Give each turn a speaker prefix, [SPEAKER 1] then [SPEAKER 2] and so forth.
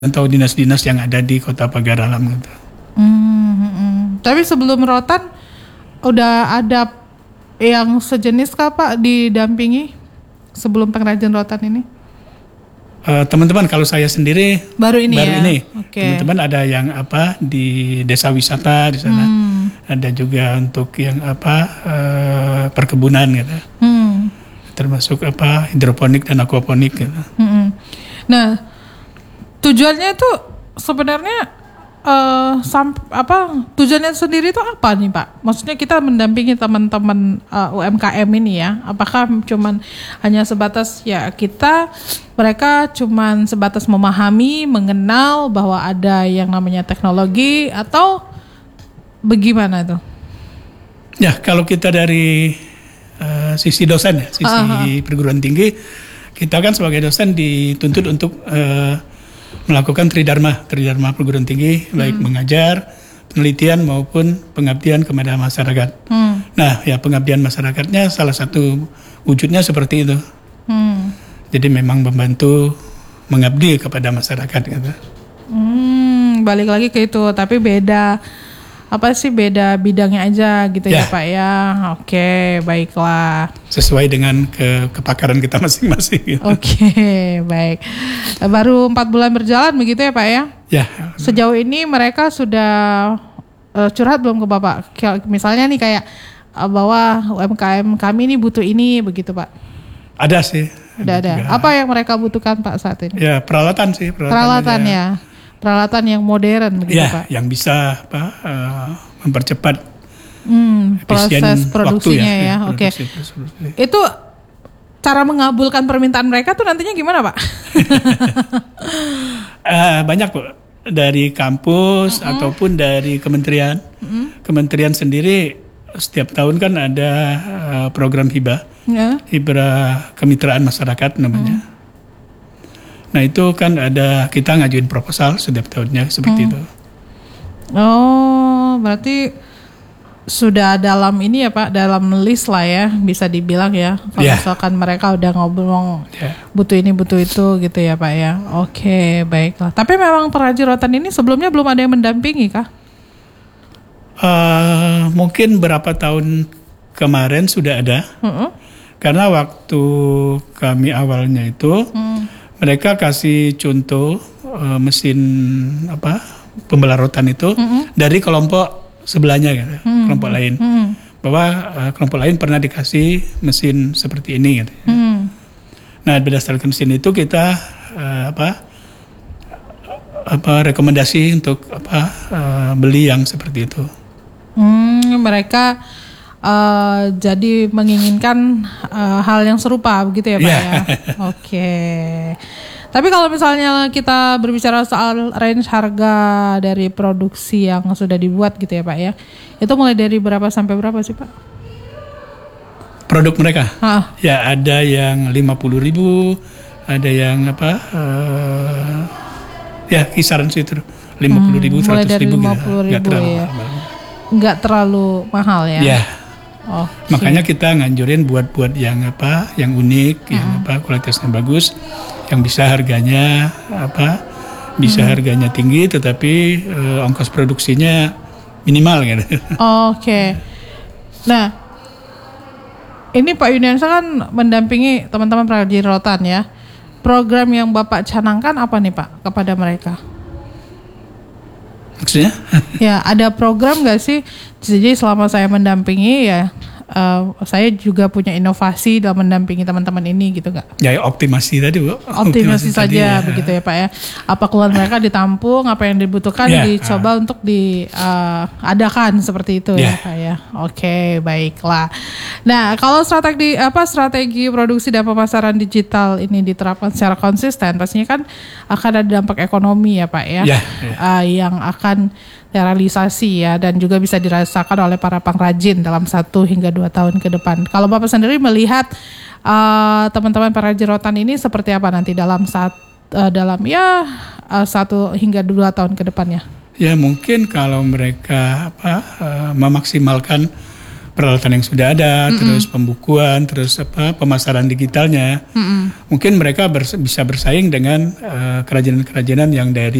[SPEAKER 1] atau dinas-dinas yang ada di Kota Pagar Alam gitu.
[SPEAKER 2] Tapi sebelum rotan udah ada yang sejenis kah Pak didampingi sebelum pengrajin rotan ini?
[SPEAKER 1] Teman-teman, kalau saya sendiri
[SPEAKER 2] baru ini. Okay.
[SPEAKER 1] Teman-teman ada yang di desa wisata di sana, ada juga untuk yang perkebunan gitu, termasuk hidroponik dan aquaponik gitu.
[SPEAKER 2] Nah, tujuannya itu sebenarnya tujuannya sendiri itu apa nih Pak? Maksudnya kita mendampingi teman-teman UMKM ini ya. Apakah cuman hanya sebatas mereka cuman sebatas memahami, mengenal bahwa ada yang namanya teknologi atau bagaimana tuh?
[SPEAKER 1] Ya, kalau kita dari sisi dosen ya, sisi perguruan tinggi, kita kan sebagai dosen dituntut untuk melakukan tridharma perguruan tinggi, baik mengajar, penelitian maupun pengabdian kepada masyarakat. Nah, ya pengabdian masyarakatnya salah satu wujudnya seperti itu. Jadi memang membantu mengabdi kepada masyarakat gitu.
[SPEAKER 2] Balik lagi ke itu, tapi beda bidangnya aja gitu ya Pak ya. Oke, baiklah.
[SPEAKER 1] Sesuai dengan kepakaran kita masing-masing gitu.
[SPEAKER 2] Oke, baik. Baru 4 bulan berjalan begitu ya Pak ya?
[SPEAKER 1] Ya.
[SPEAKER 2] Sejauh ini mereka sudah curhat belum ke Bapak? Misalnya nih kayak bahwa UMKM kami ini butuh ini begitu Pak?
[SPEAKER 1] Ada sih.
[SPEAKER 2] Ada. Apa yang mereka butuhkan Pak saat ini?
[SPEAKER 1] Ya, peralatan sih.
[SPEAKER 2] Peralatan ya. Peralatan yang modern begitu Pak?
[SPEAKER 1] Yang bisa mempercepat
[SPEAKER 2] proses produksinya ya. Oke. Itu cara mengabulkan permintaan mereka tuh nantinya gimana Pak?
[SPEAKER 1] Banyak Pak. Dari kampus ataupun dari kementerian. Kementerian sendiri setiap tahun kan ada program hibah. Hibah kemitraan masyarakat namanya. Nah itu kan kita ngajuin proposal setiap tahunnya seperti itu. Oh, berarti sudah dalam ini ya Pak, dalam list lah ya, bisa dibilang ya. Kalau misalkan mereka udah ngobrol butuh ini butuh itu gitu ya Pak ya. Oke, baiklah. Tapi memang pengrajin rotan ini sebelumnya belum ada yang mendampingi kah? Mungkin berapa tahun kemarin sudah ada. Karena waktu kami awalnya itu mereka kasih contoh mesin pembelah rotan itu dari kelompok sebelahnya gitu, kelompok lain. Bahwa kelompok lain pernah dikasih mesin seperti ini gitu. Nah, berdasarkan mesin itu kita rekomendasi untuk beli yang seperti itu.
[SPEAKER 2] Mereka jadi menginginkan hal yang serupa begitu ya Pak ya. Oke. Tapi kalau misalnya kita berbicara soal range harga dari produksi yang sudah dibuat gitu ya Pak ya, itu mulai dari berapa sampai berapa sih Pak?
[SPEAKER 1] Produk mereka? Ya ada yang 50.000, ada yang kisaran situ 50.000, 100.000
[SPEAKER 2] mulai dari 50.000
[SPEAKER 1] gitu.
[SPEAKER 2] Nggak terlalu mahal ya?
[SPEAKER 1] Ya. Makanya kita nganjurin buat yang unik, yang kualitasnya bagus, yang bisa harganya harganya tinggi, tetapi ongkos produksinya minimal gitu.
[SPEAKER 2] Oke. Nah, ini Pak Yuniansa kan mendampingi teman-teman pengrajin rotan ya. Program yang Bapak canangkan apa nih Pak kepada mereka?
[SPEAKER 1] Maksudnya?
[SPEAKER 2] Ya, ada program nggak sih? Jadi selama saya mendampingi ya, saya juga punya inovasi dalam mendampingi teman-teman ini gitu nggak?
[SPEAKER 1] Ya optimasi tadi Bu.
[SPEAKER 2] Optimasi saja begitu ya Pak ya. Apa keluhan mereka ditampung, apa yang dibutuhkan dicoba untuk diadakan seperti itu ya Pak ya. Oke, baiklah. Nah, kalau strategi produksi dan pemasaran digital ini diterapkan secara konsisten, pastinya kan akan ada dampak ekonomi ya Pak ya. Yang akan realisasi ya, dan juga bisa dirasakan oleh para pengrajin dalam 1 hingga 2 tahun ke depan. Kalau Bapak sendiri melihat teman-teman pengrajin rotan ini seperti apa nanti dalam 1 hingga 2 tahun ke depannya?
[SPEAKER 1] Ya mungkin kalau mereka memaksimalkan peralatan yang sudah ada, terus pembukuan, terus pemasaran digitalnya, mungkin mereka bisa bersaing dengan kerajinan-kerajinan yang dari